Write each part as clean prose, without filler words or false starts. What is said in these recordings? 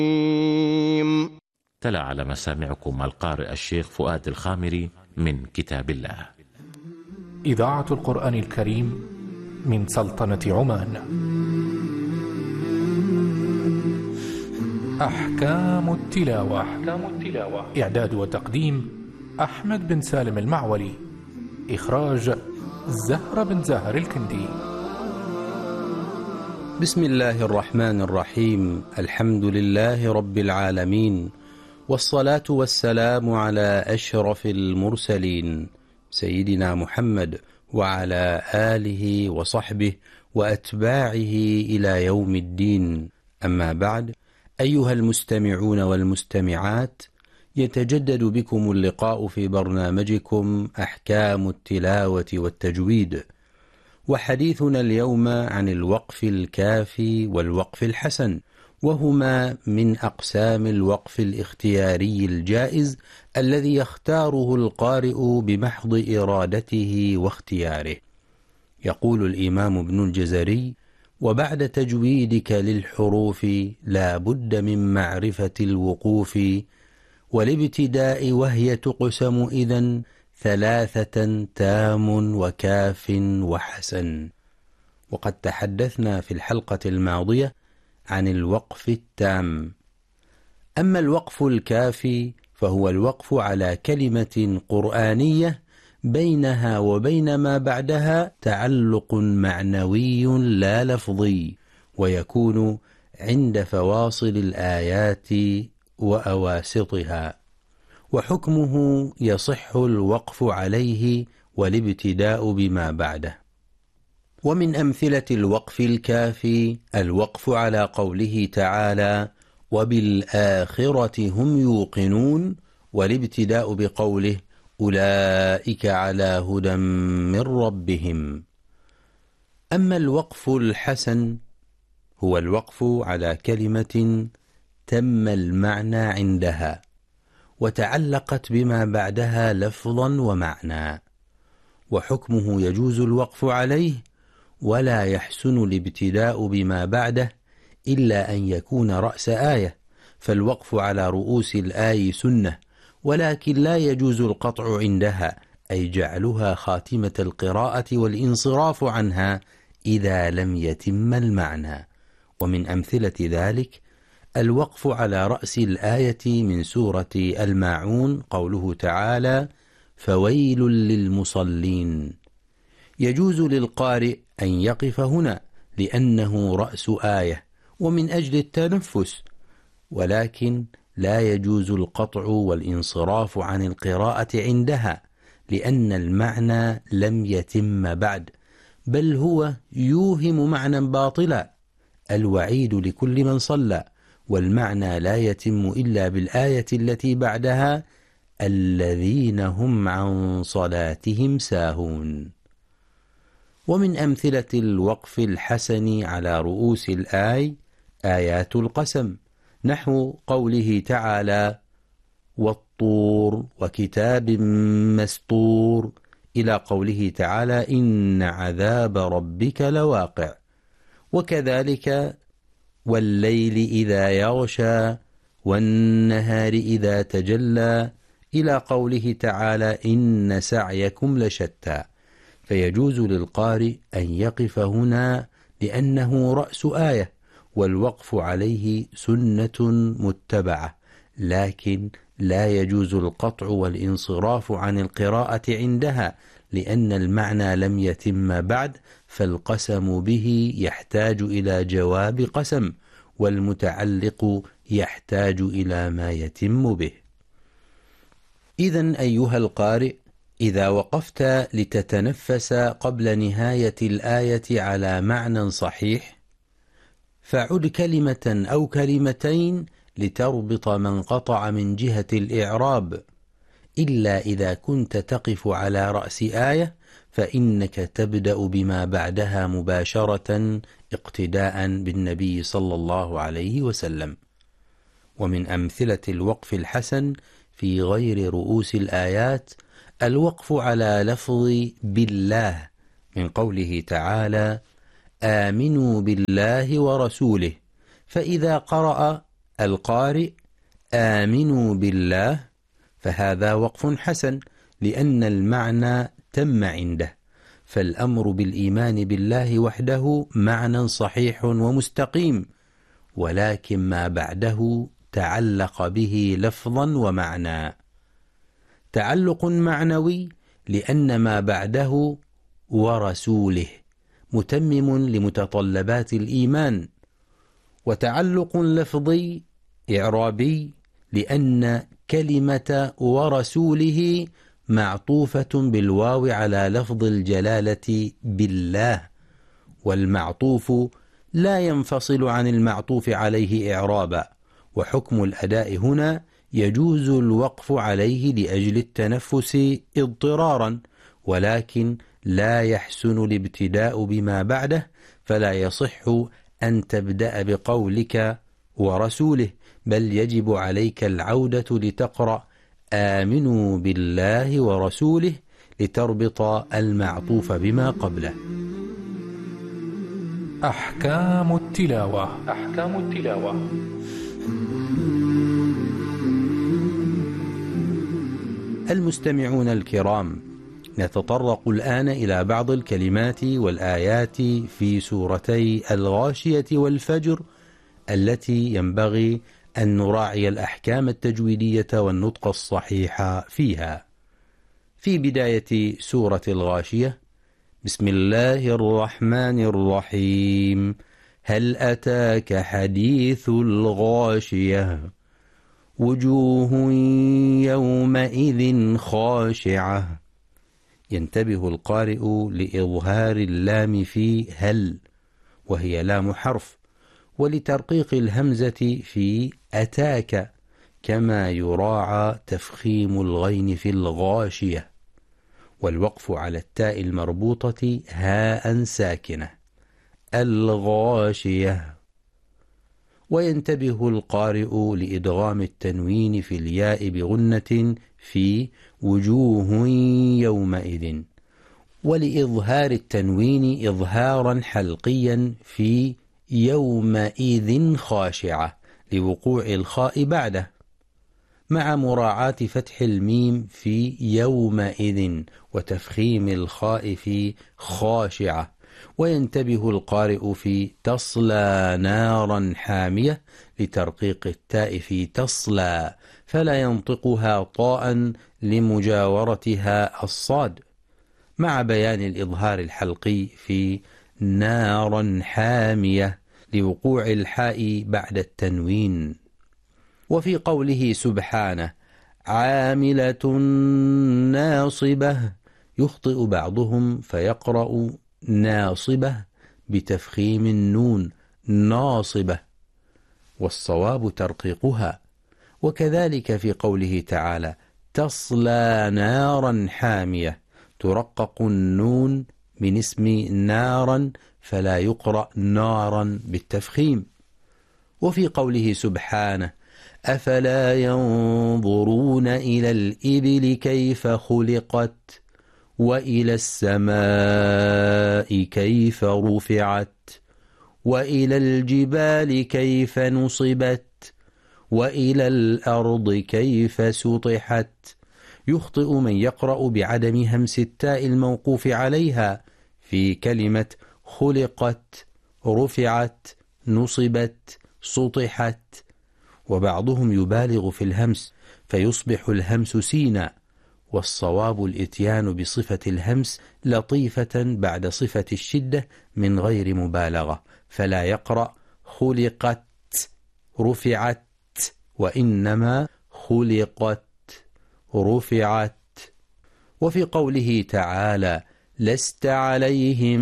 تلا على مسامعكم القارئ الشيخ فؤاد الخامري من كتاب الله. إذاعة القرآن الكريم من سلطنة عمان. أحكام التلاوة. إعداد وتقديم أحمد بن سالم المعولي. إخراج زهرة بن زاهر الكندي. بسم الله الرحمن الرحيم. الحمد لله رب العالمين، والصلاة والسلام على أشرف المرسلين سيدنا محمد وعلى آله وصحبه وأتباعه إلى يوم الدين. أما بعد، أيها المستمعون والمستمعات، يتجدد بكم اللقاء في برنامجكم أحكام التلاوة والتجويد، وحديثنا اليوم عن الوقف الكافي والوقف الحسن، وهما من أقسام الوقف الاختياري الجائز الذي يختاره القارئ بمحض إرادته واختياره. يقول الإمام ابن الجزري: وبعد تجويدك للحروف لا بد من معرفة الوقوف، والابتداء وهي تقسم إذن ثلاثة تام وكاف وحسن. وقد تحدثنا في الحلقة الماضية عن الوقف التام. أما الوقف الكافي فهو الوقف على كلمة قرآنية بينها وبين ما بعدها تعلق معنوي لا لفظي، ويكون عند فواصل الآيات وأواسطها، وحكمه يصح الوقف عليه والابتداء بما بعده. ومن أمثلة الوقف الكافي الوقف على قوله تعالى: وبالآخرة هم يوقنون، والابتداء بقوله: أولئك على هدى من ربهم. أما الوقف الحسن هو الوقف على كلمة تم المعنى عندها وتعلقت بما بعدها لفظا ومعنى، وحكمه يجوز الوقف عليه ولا يحسن الابتداء بما بعده إلا أن يكون رأس آية، فالوقف على رؤوس الآي سنة، ولكن لا يجوز القطع عندها، أي جعلها خاتمة القراءة والانصراف عنها إذا لم يتم المعنى. ومن أمثلة ذلك الوقف على رأس الآية من سورة الماعون، قوله تعالى: فويل للمصلين. يجوز للقارئ أن يقف هنا لأنه رأس آية ومن أجل التنفس، ولكن لا يجوز القطع والانصراف عن القراءة عندها لأن المعنى لم يتم بعد، بل هو يوهم معنى باطلا. الوعيد لكل من صلى، والمعنى لا يتم إلا بالآية التي بعدها: الذين هم عن صلاتهم ساهون. ومن أمثلة الوقف الحسن على رؤوس الآي آيات القسم، نحو قوله تعالى: والطور وكتاب مسطور، إلى قوله تعالى: إن عذاب ربك لواقع. وكذلك والليل إذا يغشى والنهار إذا تجلى، إلى قوله تعالى: إن سعيكم لشتى. فيجوز للقارئ أن يقف هنا لأنه رأس آية، والوقف عليه سنة متبعة، لكن لا يجوز القطع والانصراف عن القراءة عندها لأن المعنى لم يتم بعد، فالقسم به يحتاج إلى جواب قسم، والمتعلق يحتاج إلى ما يتم به. إذن أيها القارئ، إذا وقفت لتتنفس قبل نهاية الآية على معنى صحيح، فعد كلمة أو كلمتين لتربط من قطع من جهة الإعراب، إلا إذا كنت تقف على رأس آية فإنك تبدأ بما بعدها مباشرة اقتداء بالنبي صلى الله عليه وسلم. ومن أمثلة الوقف الحسن في غير رؤوس الآيات الوقف على لفظ بالله، من قوله تعالى: آمنوا بالله ورسوله، فإذا قرأ القارئ آمنوا بالله، فهذا وقف حسن لأن المعنى تم عنده، فالأمر بالإيمان بالله وحده معنى صحيح ومستقيم، ولكن ما بعده تعلق به لفظا ومعنى. تعلق معنوي لأن ما بعده ورسوله متمم لمتطلبات الإيمان، وتعلق لفظي إعرابي لأن كلمة ورسوله معطوفة بالواو على لفظ الجلالة بالله، والمعطوف لا ينفصل عن المعطوف عليه إعرابا، وحكم الأداء هنا يجوز الوقف عليه لأجل التنفس اضطرارا، ولكن لا يحسن الابتداء بما بعده، فلا يصح أن تبدأ بقولك ورسوله، بل يجب عليك العودة لتقرأ آمنوا بالله ورسوله لتربط المعطوف بما قبله. أحكام التلاوة. المستمعون الكرام، نتطرق الآن إلى بعض الكلمات والآيات في سورتي الغاشية والفجر التي ينبغي أن نراعي الأحكام التجويدية والنطق الصحيح فيها. في بداية سورة الغاشية: بسم الله الرحمن الرحيم، هل أتاك حديث الغاشية، وجوه يومئذ خاشعة. ينتبه القارئ لإظهار اللام في هل، وهي لام حرف، ولترقيق الهمزة في أتاك، كما يراعى تفخيم الغين في الغاشية، والوقف على التاء المربوطة هاء ساكنة الغاشية. وينتبه القارئ لإدغام التنوين في الياء بغنة في وجوه يومئذ، ولإظهار التنوين إظهارا حلقيا في يومئذ خاشعة لوقوع الخاء بعده، مع مراعاة فتح الميم في يومئذ وتفخيم الخاء في خاشعة. وينتبه القارئ في تصلى نارا حامية لترقيق التاء في تصلى، فلا ينطقها طاء لمجاورتها الصاد، مع بيان الإظهار الحلقي في نارا حامية لوقوع الحاء بعد التنوين. وفي قوله سبحانه عاملة ناصبة، يخطئ بعضهم فيقرأ ناصبة بتفخيم النون ناصبة، والصواب ترقيقها. وكذلك في قوله تعالى تصلى نارا حامية، ترقق النون من اسم نارا فلا يقرأ نارا بالتفخيم. وفي قوله سبحانه أفلا ينظرون إلى الإبل كيف خلقت، وإلى السماء كيف رفعت، وإلى الجبال كيف نصبت، وإلى الأرض كيف سطحت. يخطئ من يقرأ بعدم همس التاء الموقوف عليها في كلمة خلقت، رفعت، نصبت، سطحت، وبعضهم يبالغ في الهمس فيصبح الهمس سينا، والصواب الإتيان بصفة الهمس لطيفة بعد صفة الشدة من غير مبالغة، فلا يقرأ خلقت رفعت، وإنما خلقت رفعت. وفي قوله تعالى لست عليهم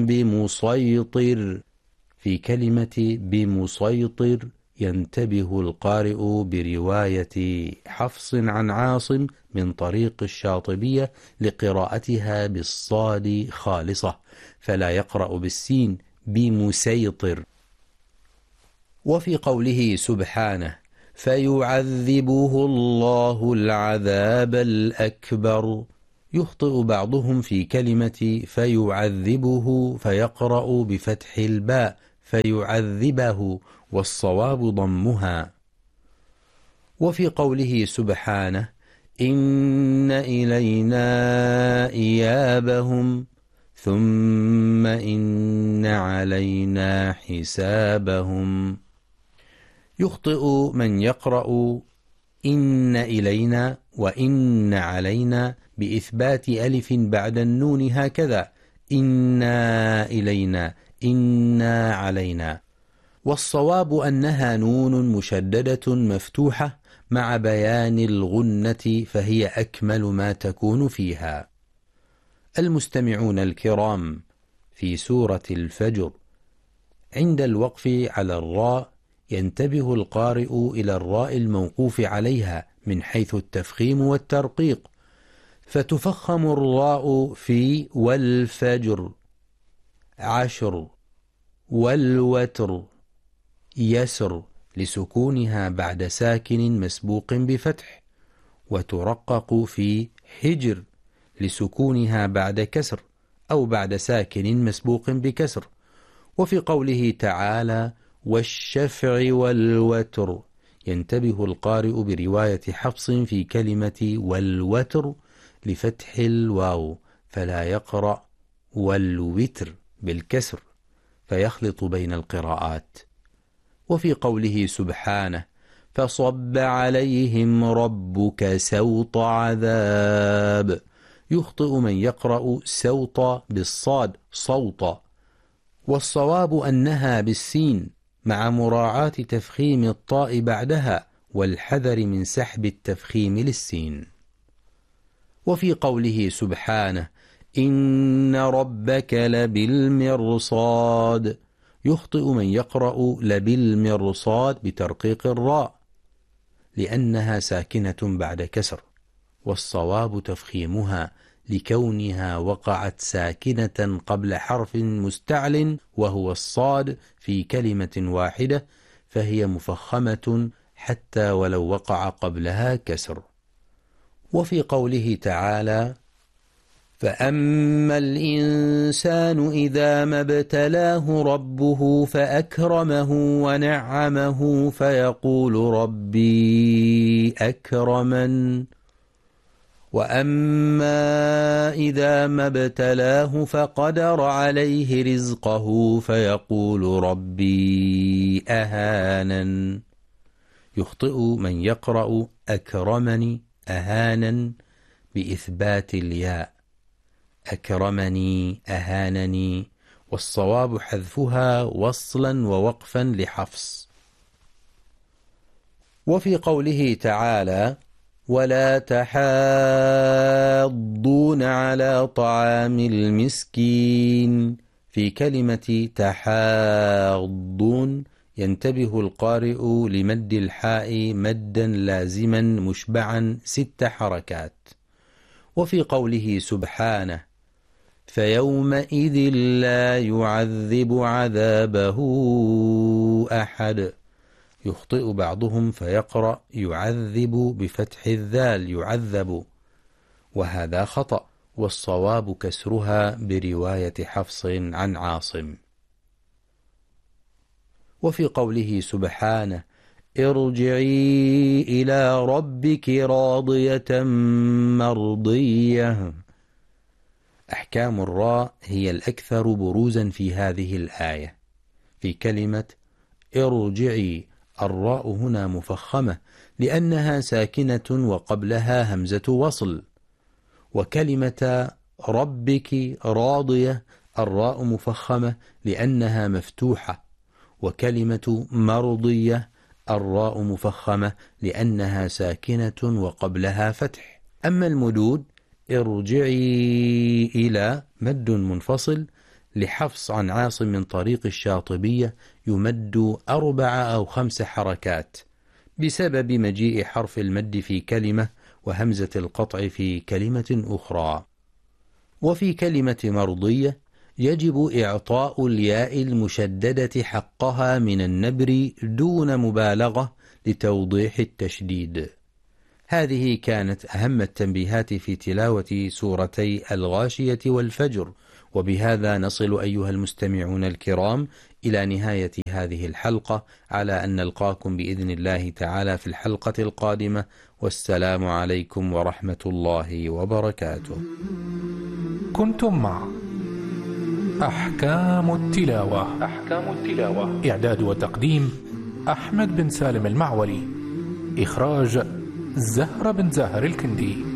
بمسيطر، في كلمة بمسيطر ينتبه القارئ برواية حفص عن عاصم من طريق الشاطبية لقراءتها بالصاد خالصة، فلا يقرأ بالسين بمسيطر. وفي قوله سبحانه فيعذبه الله العذاب الأكبر، يخطئ بعضهم في كلمة فيعذبه فيقرأ بفتح الباء فيعذبه، والصواب ضمها. وفي قوله سبحانه إن إلينا إيابهم ثم إن علينا حسابهم. يخطئ من يقرأ إن إلينا وإن علينا بإثبات ألف بعد النون هكذا إنا إلينا إنا علينا، والصواب أنها نون مشددة مفتوحة مع بيان الغنة، فهي أكمل ما تكون فيها. المستمعون الكرام، في سورة الفجر عند الوقف على الراء ينتبه القارئ إلى الراء الموقوف عليها من حيث التفخيم والترقيق، فتفخم الراء في والفجر، عشر، والوتر، يسر لسكونها بعد ساكن مسبوق بفتح، وترقق في حجر لسكونها بعد كسر أو بعد ساكن مسبوق بكسر. وفي قوله تعالى والشفع والوتر ينتبه القارئ برواية حفص في كلمة والوتر لفتح الواو، فلا يقرأ والوتر بالكسر فيخلط بين القراءات. وفي قوله سبحانه فصب عليهم ربك سوط عذاب يخطئ من يقرأ سوط بالصاد صوت، والصواب أنها بالسين مع مراعاة تفخيم الطاء بعدها والحذر من سحب التفخيم للسين. وفي قوله سبحانه إن ربك لبالمرصاد يخطئ من يقرأ لبالمرصاد بترقيق الراء لأنها ساكنة بعد كسر، والصواب تفخيمها لكونها وقعت ساكنة قبل حرف مستعل وهو الصاد في كلمة واحدة، فهي مفخمة حتى ولو وقع قبلها كسر. وفي قوله تعالى فأما الإنسان إذا ما ابتلاه ربه فأكرمه ونعمه فيقول ربي أكرمن، وأما إذا ما ابتلاه فقدر عليه رزقه فيقول ربي أهانن. يخطئ من يقرأ أكرمني أهانا بإثبات الياء أكرمني أهانني، والصواب حذفها وصلا ووقفا لحفص. وفي قوله تعالى ولا تحاضون على طعام المسكين في كلمة تحاضون ينتبه القارئ لمد الحاء مدا لازما مشبعا 6 حركات. وفي قوله سبحانه فيومئذ لا يعذب عذابه أحد يخطئ بعضهم فيقرأ يعذب بفتح الذال يعذب، وهذا خطأ، والصواب كسرها برواية حفص عن عاصم. وفي قوله سبحانه ارجعي إلى ربك راضية مرضية. أحكام الراء هي الأكثر بروزا في هذه الآية. في كلمة ارجعي الراء هنا مفخمة لأنها ساكنة وقبلها همزة وصل، وكلمة ربك راضية الراء مفخمة لأنها مفتوحة، وكلمة مرضية الراء مفخمة لأنها ساكنة وقبلها فتح. أما المدود ارجعي إلى مد منفصل لحفص عن عاصم من طريق الشاطبية يمد 4 أو 5 حركات بسبب مجيء حرف المد في كلمة وهمزة القطع في كلمة أخرى. وفي كلمة مرضية يجب إعطاء الياء المشددة حقها من النبر دون مبالغة لتوضيح التشديد. هذه كانت أهم التنبيهات في تلاوة سورتي الغاشية والفجر، وبهذا نصل أيها المستمعون الكرام إلى نهاية هذه الحلقة، على أن نلقاكم بإذن الله تعالى في الحلقة القادمة، والسلام عليكم ورحمة الله وبركاته. كنتم مع أحكام التلاوة. إعداد وتقديم أحمد بن سالم المعولي. إخراج زهرة بن زاهر الكندي.